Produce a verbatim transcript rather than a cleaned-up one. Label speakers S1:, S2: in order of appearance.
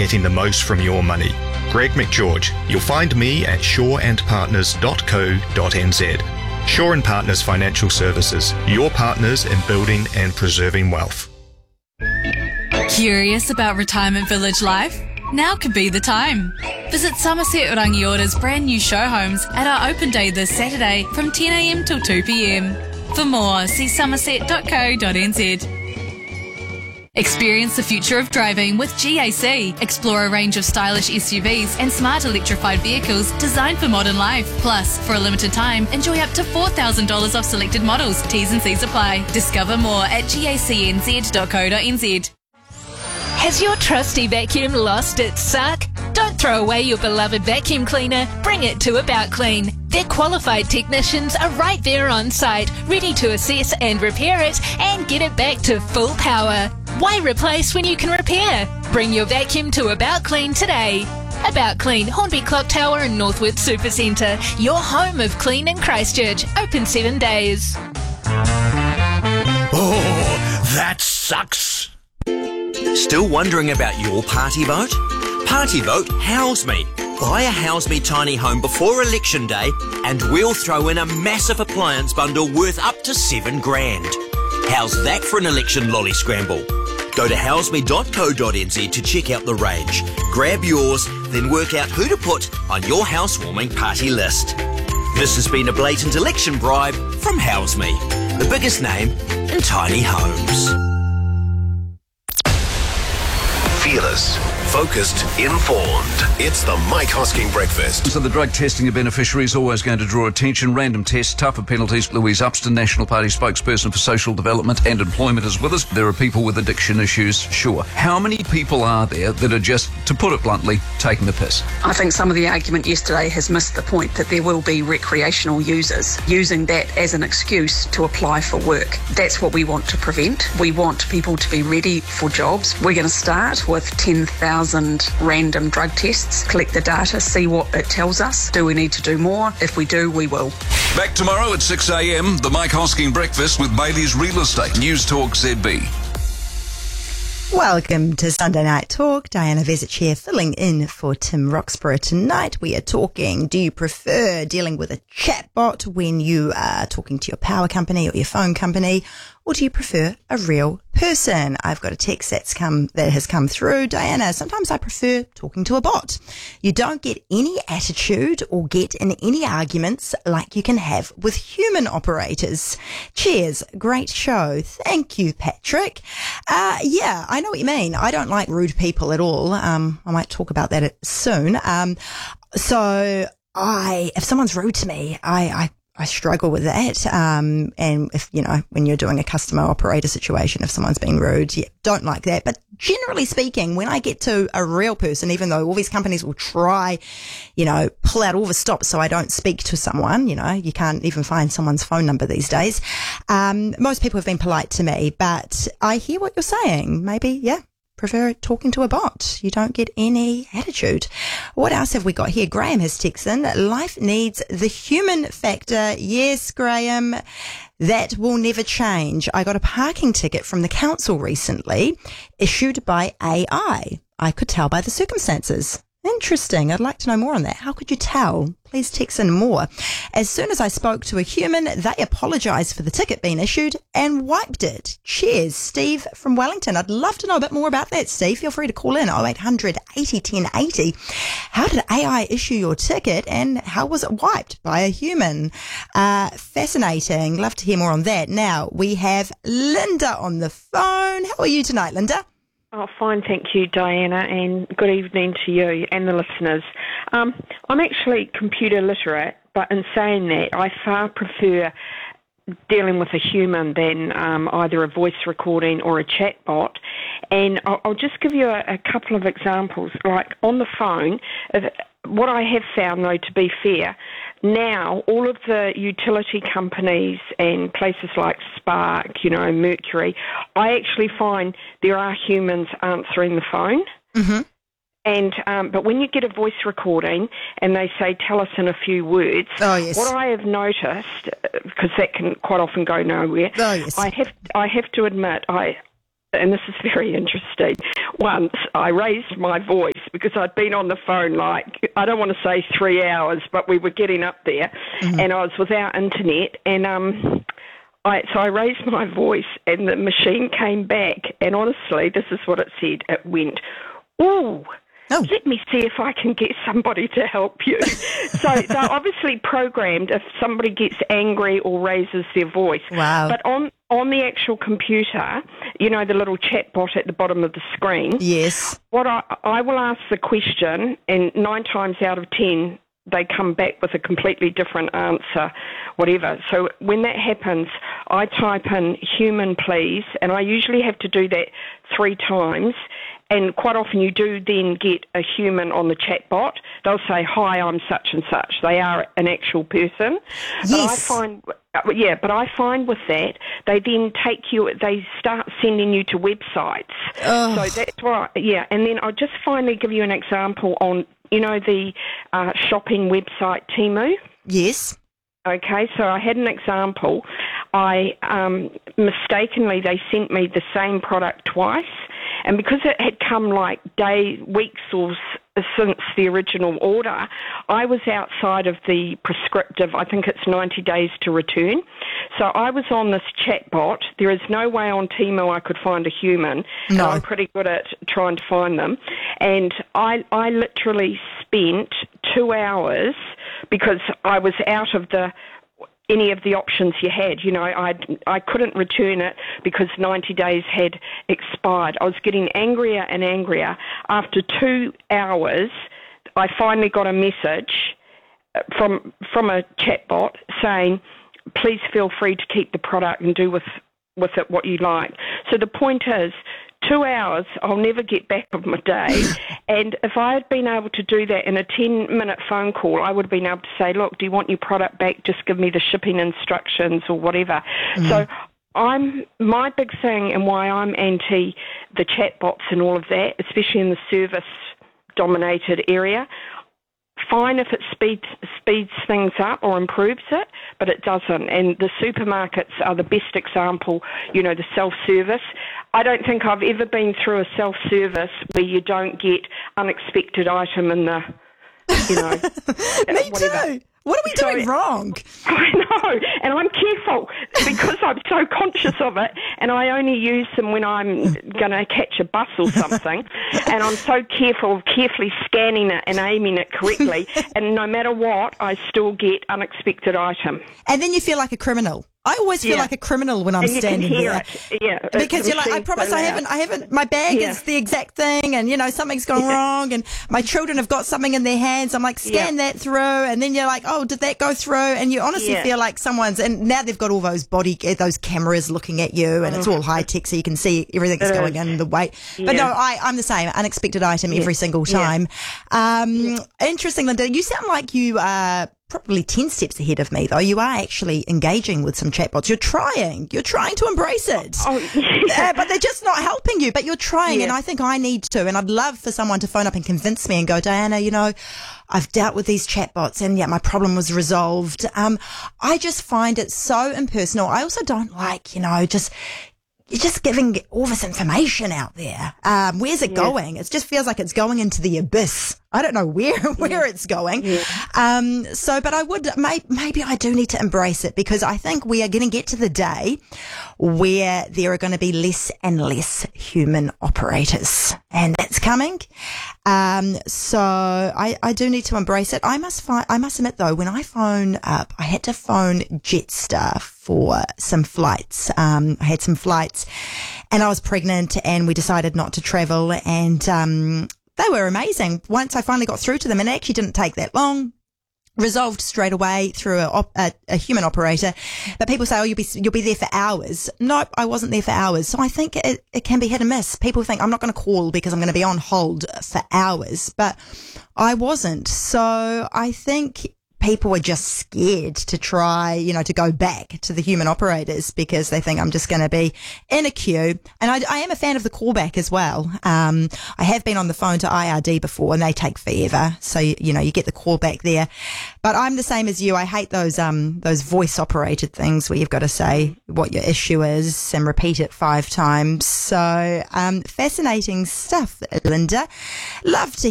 S1: getting the most from your money. Greg McGeorge. You'll find me at shaw and partners dot co dot n z. Shaw and Partners Financial Services, your partners in building and preserving wealth.
S2: Curious about retirement village life? Now could be the time. Visit Somerset Rangiора's brand new show homes at our open day this Saturday from ten a m till two p m. For more, see somerset dot co dot n z. Experience the future of driving with G A C. Explore a range of stylish S U Vs and smart electrified vehicles designed for modern life. Plus, for a limited time, enjoy up to four thousand dollars off selected models. T's and C's apply. Discover more at gacnz dot co dot n z.
S3: Has your trusty vacuum lost its suck? Don't throw away your beloved vacuum cleaner. Bring it to About Clean. Their qualified technicians are right there on site, ready to assess and repair it and get it back to full power. Why replace when you can repair? Bring your vacuum to About Clean today. About Clean, Hornby Clock Tower and Northwood Supercentre. Your home of clean in Christchurch. Open seven days.
S4: Oh, that sucks.
S5: Still wondering about your party vote? Party vote House Me. Buy a House Me tiny home before election day and we'll throw in a massive appliance bundle worth up to seven grand. How's that for an election lolly scramble? Go to house me dot co dot n z to check out the range. Grab yours, then work out who to put on your housewarming party list. This has been a blatant election bribe from House Me, the biggest name in tiny homes.
S4: Fearless, focused, informed. It's the Mike Hosking Breakfast.
S6: So the drug testing of beneficiaries is always going to draw attention. Random tests, tougher penalties. Louise Upston, National Party spokesperson for social development and employment, is with us. There are people with addiction issues, sure. How many people are there that are just, to put it bluntly, taking the piss?
S7: I think some of the argument yesterday has missed the point that there will be recreational users using that as an excuse to apply for work. That's what we want to prevent. We want people to be ready for jobs. We're going to start with ten thousand random drug tests, collect the data, see what it tells us. Do we need to do more? If we do, we will.
S6: Back tomorrow at six a m, the Mike Hosking Breakfast with Bailey's Real Estate. News Talk Z B.
S8: Welcome to Sunday Night Talk. Diana Vesich here, filling in for Tim Roxburgh tonight. We are talking, do you prefer dealing with a chatbot when you are talking to your power company or your phone company, or do you prefer a real person? I've got a text that's come that has come through. Diana, sometimes I prefer talking to a bot. You don't get any attitude or get in any arguments like you can have with human operators. Cheers. Great show. Thank you, Patrick. Uh, yeah, I know what you mean. I don't like rude people at all. Um, I might talk about that soon. Um, so I, if someone's rude to me, I, I I struggle with that. Um, and if, you know, when you're doing a customer operator situation, if someone's being rude, yeah, don't like that. But generally speaking, when I get to a real person, even though all these companies will try, you know, pull out all the stops so I don't speak to someone, you know, you can't even find someone's phone number these days. Um, most people have been polite to me, but I hear what you're saying. Maybe, yeah. Prefer talking to a bot. You don't get any attitude. What else have we got here? Graham has texted in. Life needs the human factor. Yes, Graham, that will never change. I got a parking ticket from the council recently, issued by A I. I could tell by the circumstances. Interesting. I'd like to know more on that. How could you tell? Please text in more. As soon as I spoke to a human, they apologised for the ticket being issued and wiped it. Cheers, Steve from Wellington. I'd love to know a bit more about that, Steve. Feel free to call in oh eight hundred eighty ten eighty. How did A I issue your ticket and how was it wiped by a human? Uh, fascinating. Love to hear more on that. Now, we have Linda on the phone. How are you tonight, Linda?
S9: Oh, fine, thank you, Diana, and good evening to you and the listeners. Um, I'm actually computer literate, but in saying that, I far prefer dealing with a human than um, either a voice recording or a chat bot. And I'll, I'll just give you a, a couple of examples. Like on the phone, if, what I have found, though, to be fair, now all of the utility companies and places like Spark, you know, Mercury, I actually find there are humans answering the phone.
S8: Mm-hmm.
S9: And um, but when you get a voice recording and they say, tell us in a few words,
S8: oh, yes.
S9: what I have noticed, because that can quite often go nowhere,
S8: oh, yes.
S9: I have I have to admit, I and this is very interesting, once I raised my voice because I'd been on the phone like, I don't want to say three hours, but we were getting up there, mm-hmm. and I was without internet, and um, I, so I raised my voice, and the machine came back, and honestly, this is what it said. It went, ooh. Oh. Let me see if I can get somebody to help you. So they're obviously programmed if somebody gets angry or raises their voice.
S8: Wow.
S9: But on, on the actual computer, you know, the little chat bot at the bottom of the screen.
S8: Yes.
S9: What I, I will ask the question, and nine times out of ten, they come back with a completely different answer, whatever. So when that happens, I type in human please, and I usually have to do that three times. And quite often you do then get a human on the chat bot. They'll say, hi, I'm such and such. They are an actual person.
S8: Yes.
S9: But I find, yeah, but I find with that, they then take you, they start sending you to websites.
S8: Oh.
S9: So that's why, yeah. And then I'll just finally give you an example on, you know, the uh, shopping website Temu?
S8: Yes.
S9: Okay, so I had an example. I um, mistakenly, they sent me the same product twice, and because it had come like day, weeks or s- since the original order, I was outside of the prescriptive, I think it's ninety days to return. So I was on this chatbot. There is no way on Temu I could find a human,
S8: no.
S9: and I'm pretty good at trying to find them. And I, I literally spent two hours because I was out of the any of the options you had. You know, I I couldn't return it because ninety days had expired. I was getting angrier and angrier. After two hours, I finally got a message from from a chatbot saying, please feel free to keep the product and do with, with it what you like. So the point is, two hours, I'll never get back of my day. And if I had been able to do that in a ten-minute phone call, I would have been able to say, look, do you want your product back? Just give me the shipping instructions or whatever. Mm. So I'm my big thing and why I'm anti the chatbots and all of that, especially in the service-dominated area, fine if it speeds speeds things up or improves it, but it doesn't. And the supermarkets are the best example, you know, the self-service. I don't think I've ever been through a self-service where you don't get unexpected item in the, you know,
S8: Me
S9: whatever.
S8: too. What are we
S9: So-
S8: doing wrong?
S9: I know, and I'm careful because I'm so conscious of it, and I only use them when I'm going to catch a bus or something, and I'm so careful of carefully scanning it and aiming it correctly, and no matter what, I still get unexpected item.
S8: And then you feel like a criminal. I always feel
S9: Yeah.
S8: like a criminal when I'm
S9: And you can
S8: standing
S9: hear
S8: there.
S9: it. Yeah,
S8: Because
S9: it's
S8: you're like, I
S9: machine
S8: promise
S9: so
S8: I
S9: loud.
S8: haven't, I haven't, my bag
S9: Yeah.
S8: is the exact thing and, you know, something's gone
S9: Yeah.
S8: wrong and my children have got something in their hands. I'm like, scan
S9: Yeah.
S8: that through. And then you're like, oh, did that go through? And you honestly
S9: Yeah.
S8: feel like someone's, and now they've got all those body, those cameras looking at you and it's all high tech so you can see everything that's
S9: It
S8: going
S9: is.
S8: in, the weight. But
S9: Yeah.
S8: no, I, I'm the same, unexpected item
S9: Yeah.
S8: every single
S9: Yeah.
S8: time. Um, interesting, Linda. You sound like you are probably ten steps ahead of me, though. You are actually engaging with some chatbots. You're trying. You're trying to embrace it.
S9: Oh, yeah.
S8: Uh, but they're just not helping you. But you're trying,
S9: Yeah.
S8: and I think I need to. And I'd love for someone to phone up and convince me and go, Diana, you know, I've dealt with these chatbots and yeah, my problem was resolved. Um, I just find it so impersonal. I also don't like, you know, just... You're just giving all this information out there. Um, where's it
S9: Yeah.
S8: going? It just feels like it's going into the abyss. I don't know where where it's going.
S9: Yeah.
S8: Um, so, but I would may, maybe I do need to embrace it because I think we are going to get to the day where there are going to be less and less human operators, and that's coming. Um, so I, I do need to embrace it. I must find, I must admit though, when I phone up, I had to phone Jetstar for some flights. Um, I had some flights and I was pregnant and we decided not to travel and, um, they were amazing. Once I finally got through to them, and it actually didn't take that long. Resolved straight away through a, op- a, a human operator. But people say, oh, you'll be, you'll be there for hours. Nope, I wasn't there for hours. So I think it, it can be hit and miss. People think I'm not going to call because I'm going to be on hold for hours, but I wasn't. So I think people were just scared to try, you know, to go back to the human operators because they think I'm just going to be in a queue. And I, I am a fan of the callback as well. Um, I have been on the phone to I R D before and they take forever. So, you, you know, you get the callback there. But I'm the same as you. I hate those, um, those voice operated things where you've got to say what your issue is and repeat it five times. So, um, fascinating stuff, Linda. Love to